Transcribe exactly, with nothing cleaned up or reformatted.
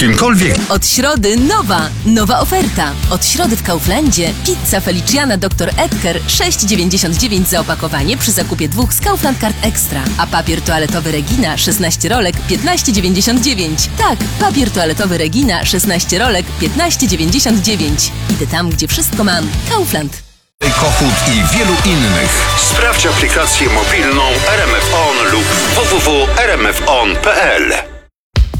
kimkolwiek. Od środy nowa, nowa oferta. Od środy w Kauflandzie pizza Feliciana doktor Edgar sześć dziewięćdziesiąt dziewięć za opakowanie przy zakupie dwóch z Kaufland Card Extra. A papier toaletowy Regina szesnaście rolek piętnaście dziewięćdziesiąt dziewięć. Tak, papier toaletowy Regina szesnaście rolek piętnaście dziewięćdziesiąt dziewięć. Idę tam, gdzie wszystko mam. Kaufland. Kofood i wielu innych. Sprawdź aplikację mobilną R M F On lub w w w kropka r m f on kropka p l.